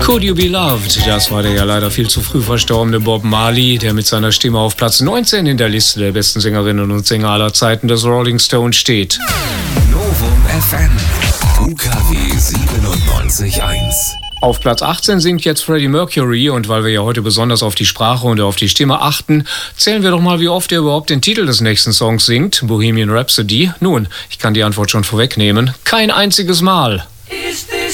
Could You Be Loved? Das war der ja leider viel zu früh verstorbene Bob Marley, der mit seiner Stimme auf Platz 19 in der Liste der besten Sängerinnen und Sänger aller Zeiten des Rolling Stone steht. Novum FM, UKW 97.1. Auf Platz 18 singt jetzt Freddie Mercury, und weil wir ja heute besonders auf die Sprache und auf die Stimme achten, zählen wir doch mal, wie oft er überhaupt den Titel des nächsten Songs singt, Bohemian Rhapsody. Nun, ich kann die Antwort schon vorwegnehmen, kein einziges Mal. Is this